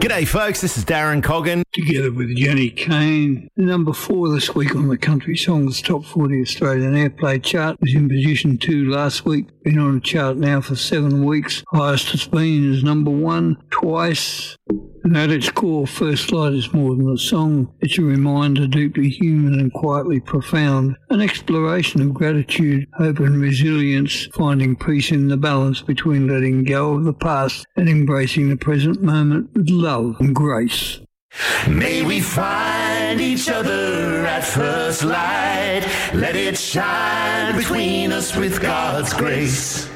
G'day folks, this is Darren Coggan. Together with Jenny Kane. Number 4 this week on the Country Songs Top 40 Australian Airplay chart. Was in position 2 last week. Been on the chart now for 7 weeks. Highest it's been is number 1 twice. And at its core, First Light is more than a song. It's a reminder, deeply human and quietly profound. An exploration of gratitude, hope and resilience, finding peace in the balance between letting go of the past and embracing the present moment with love and grace. May we find each other at first light. Let it shine between us with God's grace.